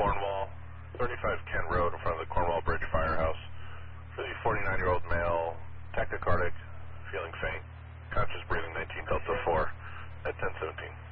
Cornwall, 35 Kent Road in front of the Cornwall Bridge Firehouse. For the 49-year-old male, tachycardic, feeling faint, conscious breathing, 19 Delta 4 at 10:17.